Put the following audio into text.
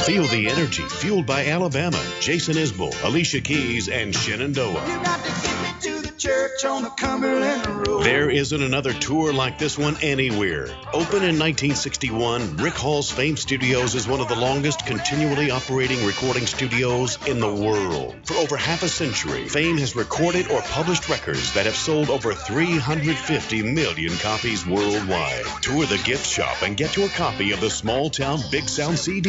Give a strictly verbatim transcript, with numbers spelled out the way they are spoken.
Feel the energy fueled by Alabama, Jason Isbell, Alicia Keys, and Shenandoah. You got to get me to the church on the Cumberland Road. There isn't another tour like this one anywhere. Opened in nineteen sixty-one, Rick Hall's Fame Studios is one of the longest continually operating recording studios in the world. For over half a century, Fame has recorded or published records that have sold over three hundred fifty million copies worldwide. Tour the gift shop and get your copy of the Small Town Big Sound C D.